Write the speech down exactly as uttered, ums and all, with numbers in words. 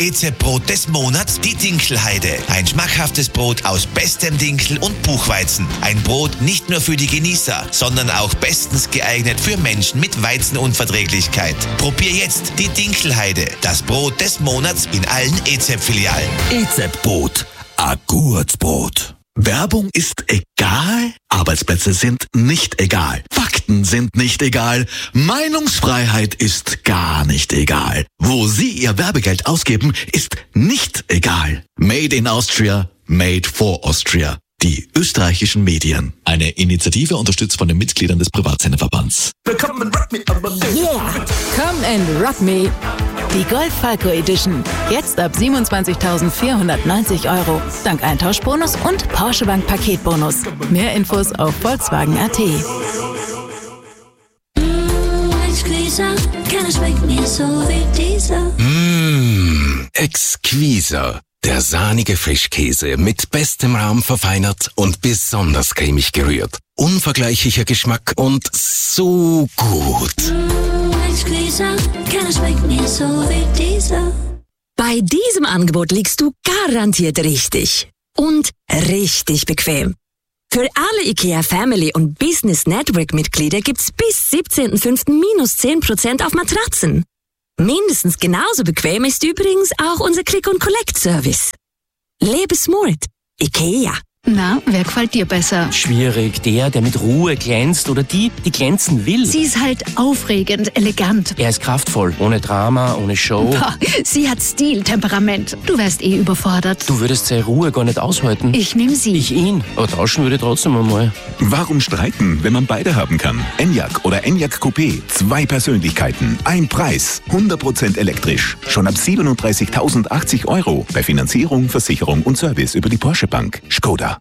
E Z Brot des Monats die Dinkelheide. Ein schmackhaftes Brot aus bestem Dinkel und Buchweizen. Ein Brot nicht nur für die Genießer, sondern auch bestens geeignet für Menschen mit Weizenunverträglichkeit. Probier jetzt die Dinkelheide, das Brot des Monats in allen E Z-Filialen. E Z Brot, a gutes Brot. Werbung ist egal, Arbeitsplätze sind nicht egal, Fakten sind nicht egal, Meinungsfreiheit ist gar nicht egal. Wo Sie Ihr Werbegeld ausgeben, ist nicht egal. Made in Austria, made for Austria. Die österreichischen Medien. Eine Initiative unterstützt von den Mitgliedern des Privatsenderverbands. Yeah! Come and rock me. Die Golf Falco Edition. Jetzt ab siebenundzwanzigtausendvierhundert Euro. Dank Eintauschbonus und Porsche Bank Paketbonus. Mehr Infos auf Volkswagen Punkt at. Mmh, exquise. Der sahnige Frischkäse mit bestem Raum verfeinert und besonders cremig gerührt. Unvergleichlicher Geschmack und so gut. Bei diesem Angebot liegst du garantiert richtig. Und richtig bequem. Für alle IKEA Family und Business Network Mitglieder gibt's bis siebzehnten fünften minus zehn Prozent auf Matratzen. Mindestens genauso bequem ist übrigens auch unser Click-and-Collect-Service. Lebe smart. IKEA. Na, wer gefällt dir besser? Schwierig. Der, der mit Ruhe glänzt oder die, die glänzen will. Sie ist halt aufregend, elegant. Er ist kraftvoll, ohne Drama, ohne Show. Boah, sie hat Stil, Temperament. Du wärst eh überfordert. Du würdest seine Ruhe gar nicht aushalten. Ich nehm sie. Ich ihn. Aber tauschen würde trotzdem einmal. Warum streiten, wenn man beide haben kann? Enyaq oder Enyaq Coupé. Zwei Persönlichkeiten. Ein Preis. hundert Prozent elektrisch. Schon ab siebenunddreißigtausendachtzig Euro. Bei Finanzierung, Versicherung und Service über die Porsche Bank. Skoda.